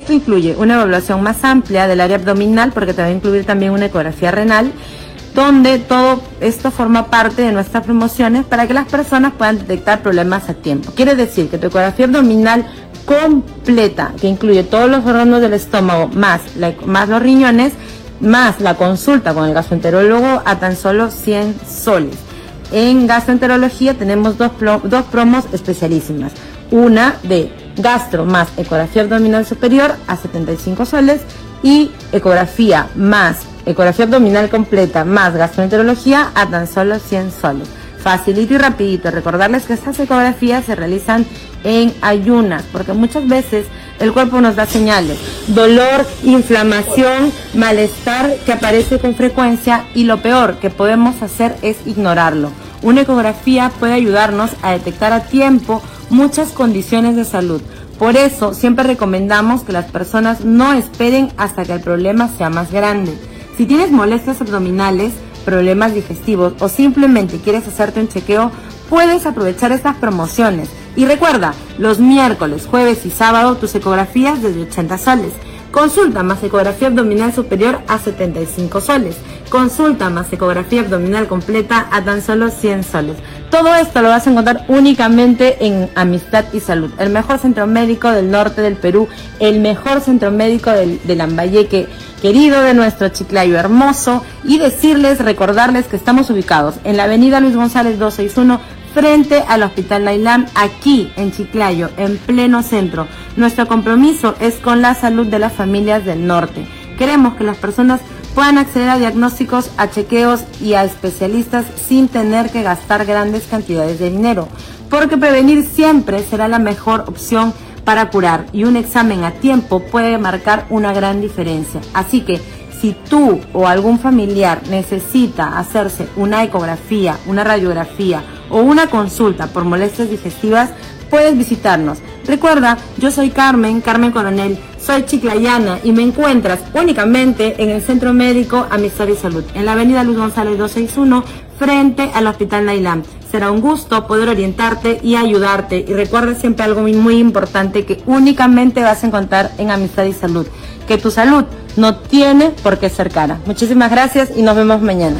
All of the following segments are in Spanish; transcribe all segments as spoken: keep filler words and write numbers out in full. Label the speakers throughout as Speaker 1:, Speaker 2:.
Speaker 1: Esto incluye una evaluación más amplia del área abdominal, porque te va a incluir también una ecografía renal, donde todo esto forma parte de nuestras promociones para que las personas puedan detectar problemas a tiempo. Quiere decir que tu ecografía abdominal completa, que incluye todos los órganos del estómago, más, la, más los riñones, más la consulta con el gastroenterólogo, a tan solo cien soles. En gastroenterología tenemos dos, dos promos especialísimas. Una de gastro más ecografía abdominal superior a setenta y cinco soles, y ecografía más ecografía abdominal completa más gastroenterología a tan solo cien soles. Facilito y rapidito. Recordarles que estas ecografías se realizan en ayunas, porque muchas veces el cuerpo nos da señales, dolor, inflamación, malestar que aparece con frecuencia, y lo peor que podemos hacer es ignorarlo. Una ecografía puede ayudarnos a detectar a tiempo muchas condiciones de salud. Por eso siempre recomendamos que las personas no esperen hasta que el problema sea más grande. Si tienes molestias abdominales, problemas digestivos o simplemente quieres hacerte un chequeo, puedes aprovechar estas promociones. Y recuerda, los miércoles, jueves y sábado tus ecografías desde ochenta soles. Consulta más ecografía abdominal superior a setenta y cinco soles. Consulta más ecografía abdominal completa a tan solo cien soles. Todo esto lo vas a encontrar únicamente en Amistad y Salud, el mejor centro médico del norte del Perú, el mejor centro médico del, del Lambayeque querido, de nuestro Chiclayo hermoso, y decirles, recordarles que estamos ubicados en la avenida Luis González doscientos sesenta y uno, frente al Hospital Nailam, aquí en Chiclayo, en pleno centro. Nuestro compromiso es con la salud de las familias del norte. Queremos que las personas puedan acceder a diagnósticos, a chequeos y a especialistas sin tener que gastar grandes cantidades de dinero, porque prevenir siempre será la mejor opción para curar, y un examen a tiempo puede marcar una gran diferencia. Así que si tú o algún familiar necesita hacerse una ecografía, una radiografía o una consulta por molestias digestivas, puedes visitarnos. Recuerda, yo soy Carmen, Carmen Coronel, soy chiclayana y me encuentras únicamente en el Centro Médico Amistad y Salud, en la avenida Luis González doscientos sesenta y uno, frente al Hospital Nailam. Será un gusto poder orientarte y ayudarte. Y recuerda siempre algo muy, muy importante que únicamente vas a encontrar en Amistad y Salud, que tu salud no tiene por qué ser cara. Muchísimas gracias y nos vemos mañana.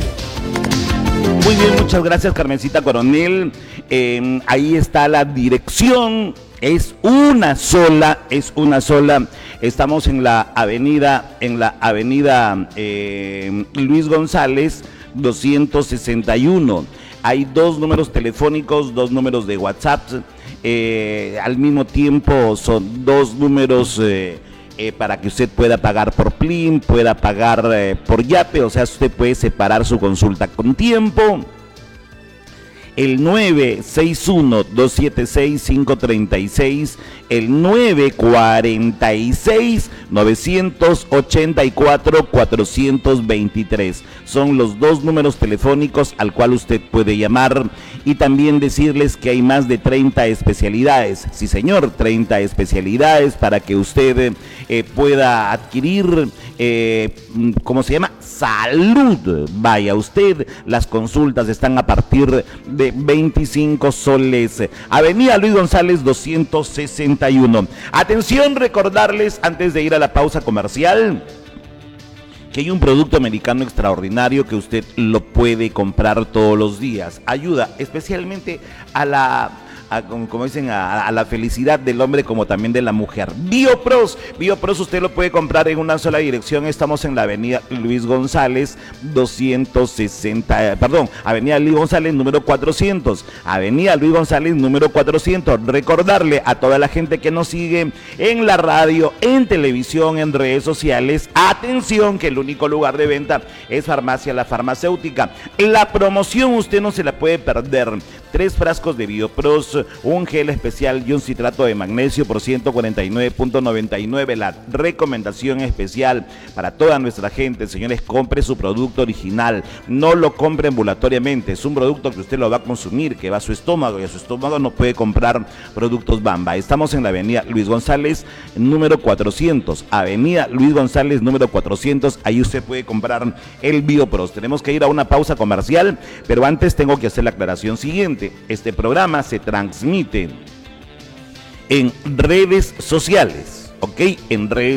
Speaker 2: Muy bien, muchas gracias, Carmencita Coronel. Eh, ahí está la dirección, es una sola, es una sola. Estamos en la avenida, en la avenida eh, Luis González doscientos sesenta y uno. Hay dos números telefónicos, dos números de WhatsApp, eh, al mismo tiempo son dos números eh, eh, para que usted pueda pagar por Plin, pueda pagar eh, por Yape, o sea, usted puede separar su consulta con tiempo. El nueve seis uno, dos siete seis, cinco tres seis, el nueve cuatro seis, nueve ocho cuatro, cuatro dos tres. Son los dos números telefónicos al cual usted puede llamar, y también decirles que hay más de treinta especialidades. Sí, señor, treinta especialidades para que usted eh, pueda adquirir, eh, ¿cómo se llama? Salud. Vaya usted, las consultas están a partir de veinticinco soles. Avenida Luis González doscientos sesenta y uno. Atención, recordarles antes de ir a la pausa comercial que hay un producto americano extraordinario que usted lo puede comprar todos los días. Ayuda especialmente a la... A, como, como dicen, a, a la felicidad del hombre como también de la mujer. Biopros, Biopros usted lo puede comprar en una sola dirección. Estamos en la avenida Luis González doscientos sesenta, perdón, avenida Luis González número cuatrocientos, avenida Luis González número cuatrocientos. Recordarle a toda la gente que nos sigue en la radio, en televisión, en redes sociales, atención, que el único lugar de venta es Farmacia La Farmacéutica. La promoción usted no se la puede perder. Tres frascos de Biopros, un gel especial y un citrato de magnesio por ciento cuarenta y nueve punto noventa y nueve. La recomendación especial para toda nuestra gente, señores, compre su producto original, no lo compre ambulatoriamente. Es un producto que usted lo va a consumir, que va a su estómago, y a su estómago no puede comprar productos Bamba. Estamos en la avenida Luis González número cuatrocientos, avenida Luis González número cuatrocientos. Ahí usted puede comprar el Biopros. Tenemos que ir a una pausa comercial, pero antes tengo que hacer la aclaración siguiente. Este programa se transmite en redes sociales, ¿ok? En redes